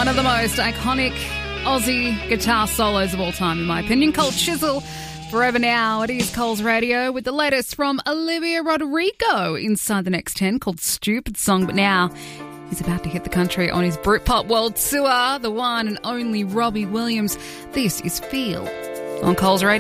One of the most iconic Aussie guitar solos of all time, in my opinion. Cold Chisel, Forever Now. It is Coles Radio with the latest from Olivia Rodrigo inside the next 10 called Stupid Song. But now he's about to hit the country on his Britpop World Tour. The one and only Robbie Williams. This is Feel on Coles Radio.